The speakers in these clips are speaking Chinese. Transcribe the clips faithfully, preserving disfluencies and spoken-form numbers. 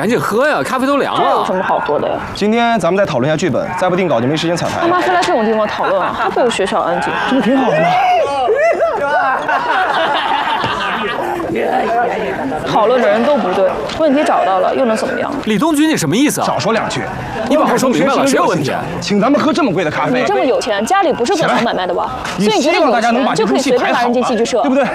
赶紧喝呀，咖啡都凉了。 这有什么好喝的呀？ 今天咱们再讨论一下剧本，再不定稿就没时间彩排。 他妈非来这种地方讨论啊，还不如学校安静。 这不挺好的吗？ 讨论的人都不对，问题找到了又能怎么样？ 李东军，你什么意思啊？ 少说两句。 你把话说明白了，谁有问题？ 请咱们喝这么贵的咖啡。 你这么有钱，家里不是做小买卖的吧？所以你觉得有钱就可以随便拉人进戏剧社， 对不对？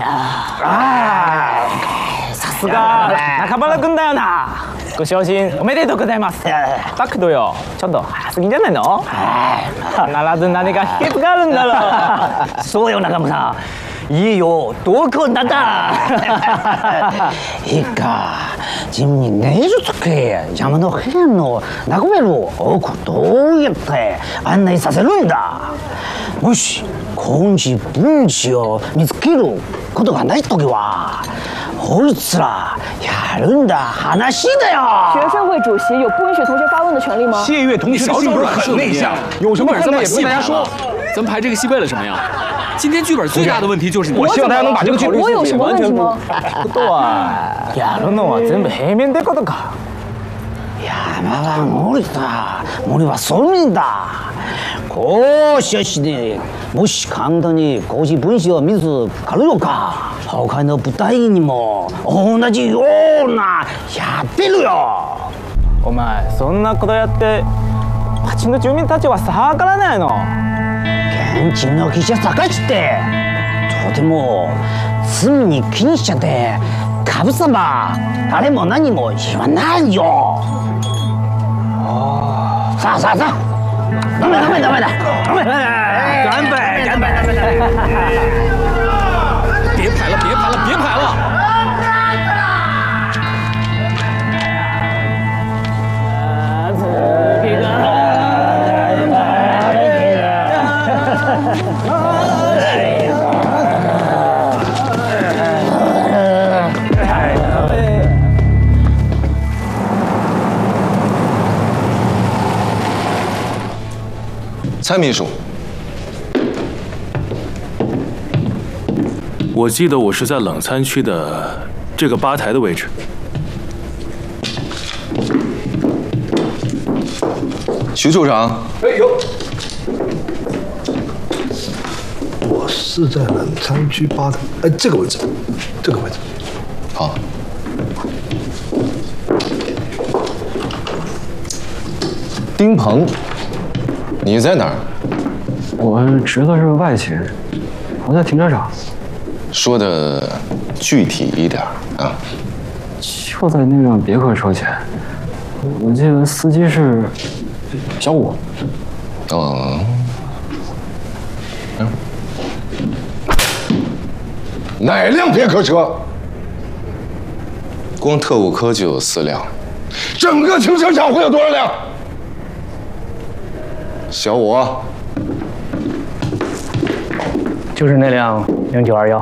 ああ、さすが中村君だよな。ご昇進おめでとうございます。だけどよ、ちょっと早すぎじゃないの？必ず何か秘訣があるんだろう。そうよ中村。いいよ、どこなんだ。いいか、自分に寝るとき山の部屋の中身を奥どうやって案内させるんだ。もし根治分子を見つけることがないときは。こいつらやるんだ話だよ。 学生会主席有不允许同学发问的权利吗？ 谢月同学的性格很内向，有什么困难也不跟大家说。 咱们排这个戏为了什么呀？今天剧本最大的问题就是你。 我希望大家能把这个剧本。 我有什么问题吗？ ことはやるのは全部平面ってことか。山は森だ。森は村だ。こうしよしね、もし簡単に講師分子を見つかるのか。他の舞台にも同じようなやってるよ。お前そんなことやって町の住民たちは下がらないの。現地の記者探してとても罪に気にしちゃって神様誰も何も言わないよ。さあさあさあ、ダメダメダメだ。ダメ乾杯乾杯。 别排了，别排了，别排了！ 蔡秘书。 我记得我是在冷餐区的这个吧台的位置。 徐处长， 哎有，我是在冷餐区吧台，哎，这个位置，这个位置。 好。丁鹏，你在哪儿？ 我值的是外勤，我在停车场。 说的具体一点啊！ 就在那辆别克车前，我记得司机是小五。 哦，嗯，哪辆别克车？光特务科就有四辆，整个停车场会有多少辆？小五， 就是那辆零九二幺。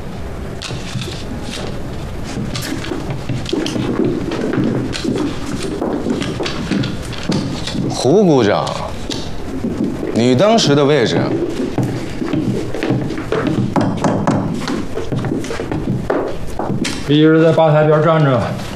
胡股长，你当时的位置？ 一直在吧台边站着。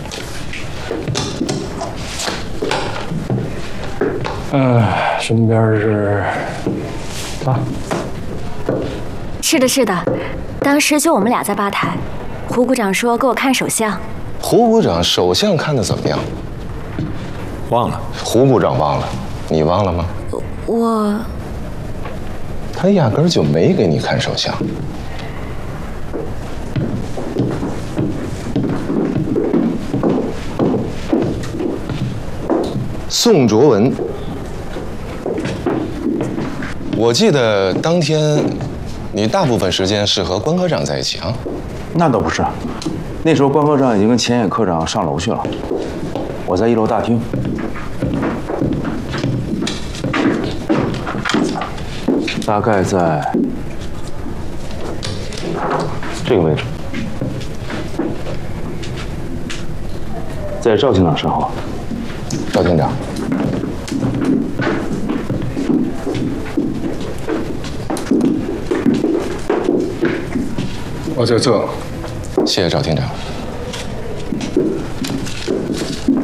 嗯，身边是啊。 是的，是的，当时就我们俩在吧台。胡股长说给我看手相。 胡股长手相看得怎么样？ 忘了。 胡部长忘了，你忘了吗？ 我。 他压根儿就没给你看手相。宋卓文，我记得当天你大部分时间是和关科长在一起啊？ 那倒不是，那时候关科长已经跟钱野科长上楼去了，我在一楼大厅。大概在这个位置，在赵厅长身后。 赵厅长， 我在这。 谢谢赵厅长。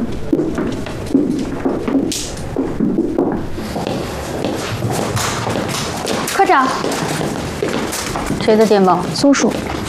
长，谁的电报？松鼠。